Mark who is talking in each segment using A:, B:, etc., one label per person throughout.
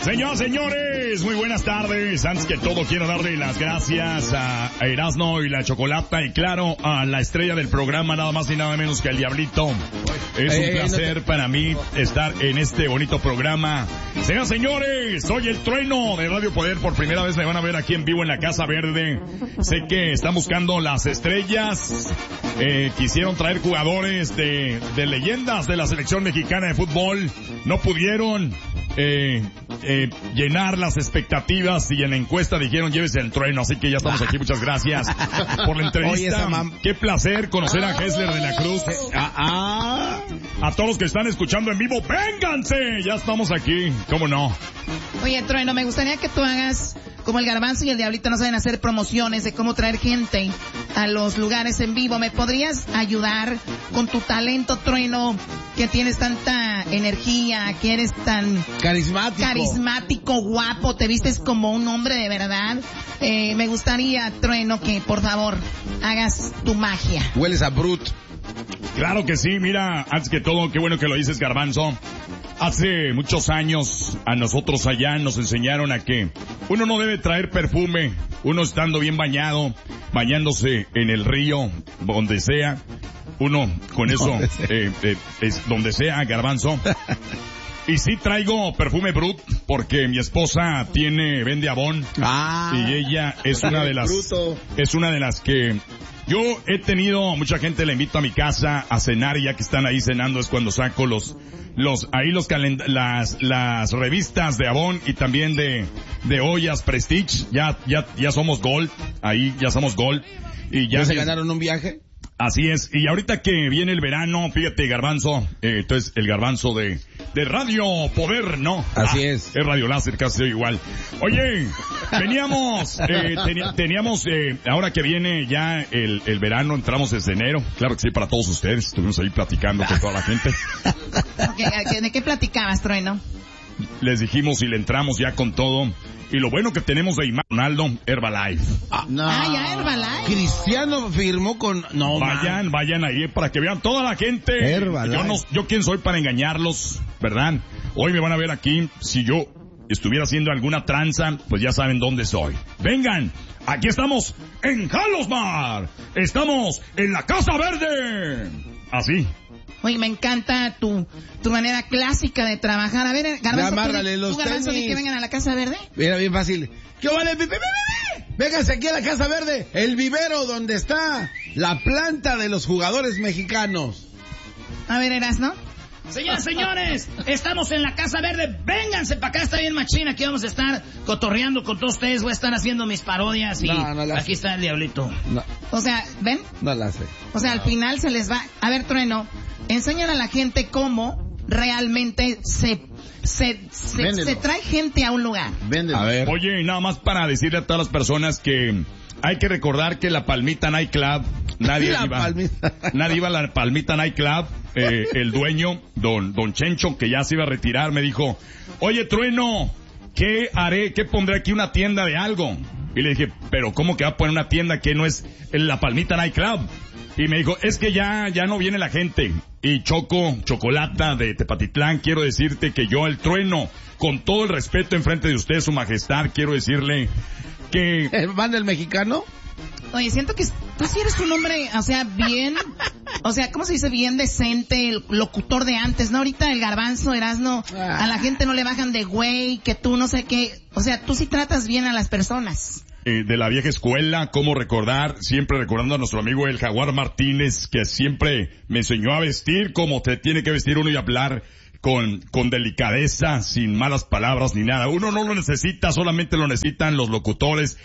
A: Señoras, señores, muy buenas tardes. Antes que todo, quiero darle las gracias a Erasmo y la Chocolata y claro, a la estrella del programa, nada más y nada menos que el Diablito. Es un placer para mí estar en este bonito programa. Señoras, señores, soy el Trueno de Radio Poder. Por primera vez me van a ver aquí en vivo en la Casa Verde. Sé que están buscando las estrellas. Quisieron traer jugadores de leyendas de la selección mexicana de fútbol. No pudieron llenar las expectativas y en la encuesta dijeron llévese el Trueno, así que ya estamos aquí. Muchas gracias por la entrevista. Qué placer conocer a Hessler de la Cruz. A todos los que están escuchando en vivo, vénganse, ya estamos aquí, cómo no.
B: Oye, Trueno, me gustaría que tú hagas como el Garbanzo y el Diablito no saben hacer promociones de cómo traer gente a los lugares en vivo. ¿Me podrías ayudar con tu talento, Trueno, que tienes tanta energía, que eres tan carismático, guapo, te vistes como un hombre de verdad? Me gustaría, Trueno, que por favor hagas tu magia.
C: Hueles a Brut.
A: Claro que sí, mira, antes que todo, qué bueno que lo dices, Garbanzo. Hace muchos años a nosotros allá nos enseñaron a que uno no debe traer perfume, uno estando bien bañado, bañándose en el río, donde sea, uno con eso, es donde sea, Garbanzo. Y sí traigo perfume Brut porque mi esposa vende Avon y ella es una de las que yo he tenido, mucha gente la invito a mi casa a cenar y ya que están ahí cenando es cuando saco las revistas de Avon y también de ollas Prestige, ya somos Gold, ahí ya somos Gold y ya
C: se ganaron un viaje.
A: Así es, y ahorita que viene el verano, fíjate, Garbanzo, entonces el Garbanzo de Radio Poder, ¿no?
C: Así es.
A: Es Radio Láser, casi igual. Oye, teníamos, ahora que viene ya el verano, entramos desde enero, claro que sí, para todos ustedes, estuvimos ahí platicando con toda la gente.
B: ¿De qué platicabas, Trueno?
A: Les dijimos y le entramos ya con todo. Y lo bueno que tenemos de Ronaldo, Herbalife.
B: Ya Herbalife.
C: Cristiano firmó con... No,
A: vayan ahí para que vean toda la gente.
C: Herbalife.
A: Yo quién soy para engañarlos, ¿verdad? Hoy me van a ver aquí. Si yo estuviera haciendo alguna tranza, pues ya saben dónde soy. Vengan, aquí estamos en Jalosmar. Estamos en la Casa Verde. Así.
B: Oye, me encanta tu manera clásica de trabajar. A ver, Garbanzo, ¿tú Garbanzo, que vengan a la Casa Verde?
C: Mira, bien fácil. ¿Qué vale? Vénganse aquí a la Casa Verde, el vivero donde está la planta de los jugadores mexicanos.
B: A ver, ¿Erasno?
D: Señoras, señores, estamos en la Casa Verde. Vénganse para acá, está bien machina. Aquí vamos a estar cotorreando con todos ustedes. Voy a estar haciendo mis parodias y aquí está el Diablito.
C: No.
B: O sea, ¿ven?
C: No la sé.
B: O sea, al final se les va... A ver, Trueno, enséñale a la gente cómo realmente se trae gente a un lugar.
C: Véndelo.
A: A ver. Oye, y nada más para decirle a todas las personas que hay que recordar que la Palmita Night Club, nadie iba a la Palmita Night Club. El dueño, don Chencho, que ya se iba a retirar, me dijo, oye, Trueno, ¿qué haré? ¿Qué pondré aquí? Una tienda de algo. Y le dije, pero ¿cómo que va a poner una tienda que no es la Palmita Night Club? Y me dijo, es que ya no viene la gente. Y Chocolata de Tepatitlán, quiero decirte que yo, el Trueno, con todo el respeto enfrente de usted, su majestad, quiero decirle que...
C: ¿Van del mexicano?
B: Oye, siento que tú sí eres un hombre, o sea, bien, o sea, ¿cómo se dice? Bien decente, el locutor de antes, ¿no? Ahorita el Garbanzo, Erasno, a la gente no le bajan de güey, que tú no sé qué, o sea, tú sí tratas bien a las personas.
A: De la vieja escuela, cómo recordar, siempre recordando a nuestro amigo el Jaguar Martínez, que siempre me enseñó a vestir como te tiene que vestir uno y hablar con delicadeza, sin malas palabras ni nada. Uno no lo necesita, solamente lo necesitan los locutores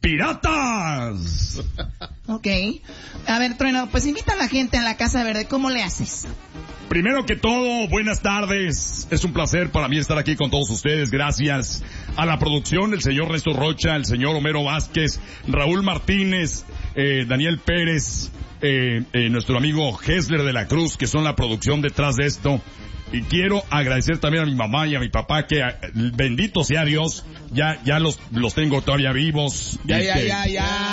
A: piratas.
B: Ok. A ver, Trueno, pues invita a la gente a la Casa Verde, ¿cómo le haces?
A: Primero que todo, buenas tardes. Es un placer para mí estar aquí con todos ustedes. Gracias a la producción, el señor Néstor Rocha, el señor Homero Vázquez, Raúl Martínez, Daniel Pérez, nuestro amigo Hessler de la Cruz, que son la producción detrás de esto. Y quiero agradecer también a mi mamá y a mi papá, que bendito sea Dios, ya los tengo todavía vivos.
C: Ya.